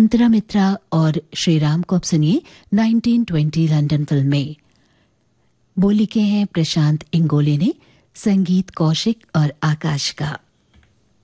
अंतरा मित्रा और श्रीराम को अब सुनिए 1920 लंदन फिल्म में। बोल लिखे हैं प्रशांत इंगोले ने, संगीत कौशिक और आकाश का।